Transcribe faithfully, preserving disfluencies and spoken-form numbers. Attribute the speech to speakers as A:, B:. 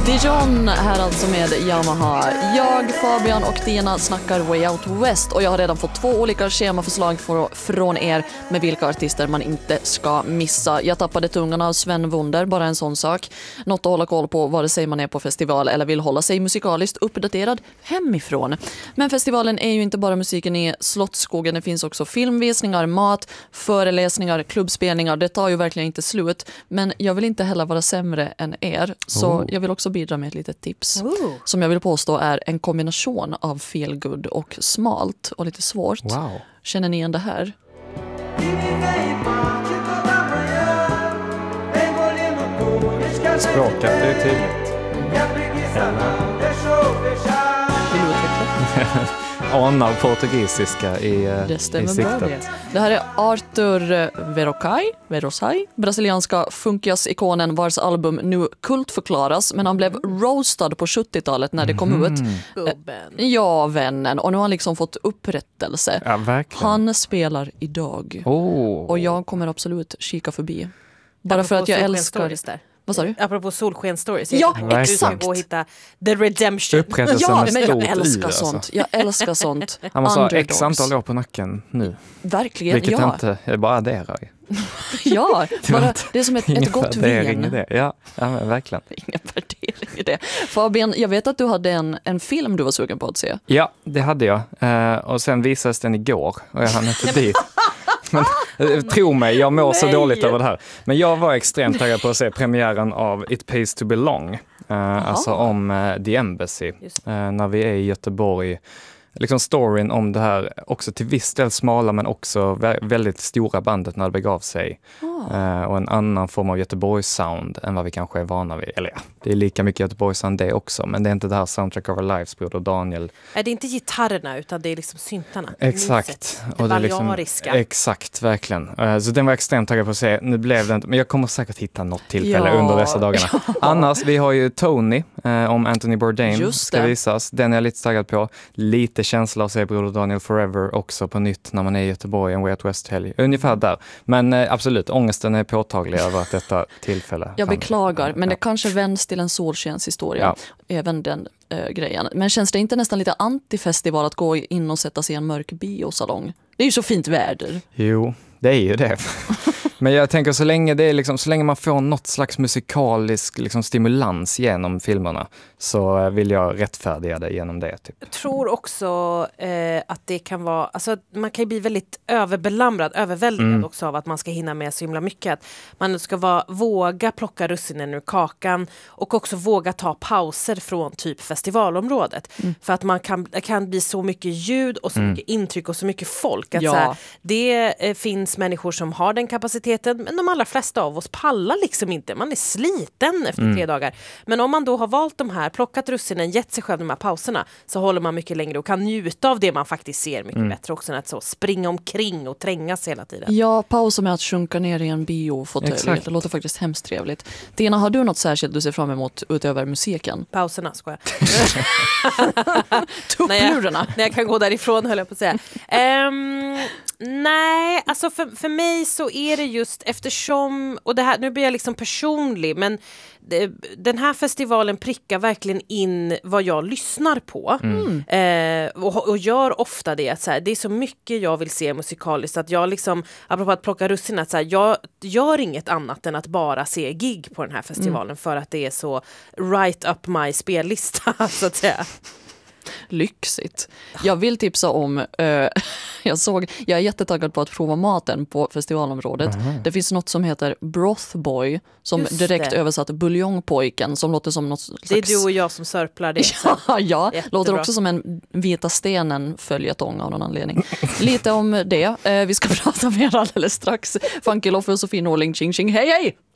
A: Dijon här alltså med Yamaha. Jag, Fabian och Tina snackar Way Out West och jag har redan fått två olika schemaförslag från er med vilka artister man inte ska missa. Jag tappade tungan av Sven Wunder, bara en sån sak. Något att hålla koll på vare sig man är på festival eller vill hålla sig musikaliskt uppdaterad hemifrån. Men festivalen är ju inte bara musiken i Slottsskogen, det finns också filmvisningar, mat, föreläsningar, klubbspelningar. Det tar ju verkligen inte slut, men jag vill inte heller vara sämre än er, så oh. jag vill också bidra med ett litet tips oh. som jag vill påstå är en kombination av feel good och smalt och lite svårt.
B: Wow.
A: Känner ni igen det här?
B: Språket är tydligt.
A: Vill du utveckla?
B: Anar portugisiska i,
A: det
B: i
A: stämmer
B: siktet.
A: bra det. Det här är Arthur Verocai, Verocai, brasilianska funkias-ikonen vars album nu kultförklaras, men han blev roastad på sjuttiotalet när det kom
B: mm.
A: ut.
C: Gubben.
A: Ja, vännen. Och nu har han liksom fått upprättelse.
B: Ja, verkligen.
A: Han spelar idag.
B: Oh.
A: Och jag kommer absolut kika förbi. Bara för att jag älskar... Vad sa du?
C: Apropå solsken-stories.
A: Ja,
C: du ska gå och hitta the redemption.
B: Upprättelsen
A: ja,
B: med
A: men jag
B: stort
A: älskar
B: i,
A: sånt.
B: alltså.
A: Jag älskar sånt.
B: Han måste
A: Underdogs.
B: ha x antal år på nacken nu.
A: Verkligen,
B: Vilket
A: ja.
B: inte, jag bara adderar ju.
A: Ja, bara, det är som ett, ett gott vin.
B: Det. Ja, ja men verkligen.
A: Ingen värdering i det. Fabian, jag vet att du hade en, en film du var sugen på att se.
B: Ja, det hade jag. Uh, och sen visades den igår och jag hann inte dit. Men tro mig, jag mår så dåligt över det här. Men jag var extremt taggad på att se premiären av It Pays to Belong. Uh, alltså om uh, The Embassy. Uh, när vi är i Göteborg. Liksom storyn om det här också till viss del smala men också vä- väldigt stora bandet när det begav sig. Oh. Uh, och en annan form av Göteborgs-sound än vad vi kanske är vana vid. Eller ja, det är lika mycket Göteborgs-sound det också. Men det är inte det här Soundtrack of Our Lives, broder Daniel.
C: Är det inte gitarrerna utan det är liksom syntarna?
B: Exakt.
C: Det,
B: och det är liksom, exakt, verkligen. Uh, så den var extremt taggad på att se. Nu blev det inte, men jag kommer säkert hitta något tillfälle ja. under dessa dagarna. Ja. Annars, vi har ju Tony uh, om Anthony Bourdain.
A: Just
B: ska
A: det.
B: visas. Den är jag lite taggad på. Lite känsla att se broder Daniel Forever också på nytt när man är i Göteborg en Way Out West-helg. Ungefär där. Men uh, absolut, ångesten är påtaglig över att detta tillfälle.
A: Jag beklagar, men
B: ja.
A: det kanske vänds till en solskenshistoria.
B: Ja.
A: Även den äh, grejen. Men känns det inte nästan lite antifestival att gå in och sätta sig i en mörk biosalong? Det är ju så fint väder.
B: Jo, det är ju det. Men jag tänker så länge det är liksom, så länge man får något slags musikalisk liksom, stimulans genom filmerna så vill jag rättfärdiga det genom det. Typ.
C: Jag tror också eh, att det kan vara, alltså man kan ju bli väldigt överbelamrad, överväldigad mm. också av att man ska hinna med så himla mycket. Att man ska vara, våga plocka russinen ur kakan och också våga ta pauser från typ festivalområdet. Mm. För att man kan, det kan bli så mycket ljud och så mm. mycket intryck och så mycket folk. Att
A: ja.
C: så här, det eh, finns människor som har den kapaciteten men de allra flesta av oss pallar liksom inte. Man är sliten efter mm. tre dagar. Men om man då har valt de här, plockat russinen, gett sig själv de här pauserna så håller man mycket längre och kan njuta av det man faktiskt ser mycket mm. bättre också än att så springa omkring och trängas hela tiden.
A: Ja, pausa med att sjunka ner i en biofåtölj. Det låter faktiskt hemskt trevligt. Tina, har du något särskilt du ser fram emot utöver musiken?
C: Pauserna, skojar.
A: Tupplurarna.
C: När, när jag kan gå därifrån höll jag på att säga. Um, nej, alltså för, för mig så är det just eftersom, och det här, nu blir jag liksom personlig, men det, den här festivalen prickar verkligen in vad jag lyssnar på mm. eh, och, och gör ofta det att så här, det är så mycket jag vill se musikaliskt att jag liksom, apropå att plocka russin, att så här, jag gör inget annat än att bara se gig på den här festivalen mm. för att det är så right up my spellista så att säga.
A: Lyxigt. Jag vill tipsa om, eh, jag såg, jag är jättetaggad på att prova maten på festivalområdet. Mm. Det finns något som heter Broth Boy, som
C: Just
A: direkt
C: det.
A: översatt buljongpojken, som låter som något slags...
C: Det är du och jag som sörplar det.
A: ja, ja.
C: Jättebra.
A: Låter också som en Vita stenen följetong av någon anledning. Lite om det. Eh, vi ska prata mer alldeles strax. Funky Loffe och Sofie Norling, tjing tjing, hej hej!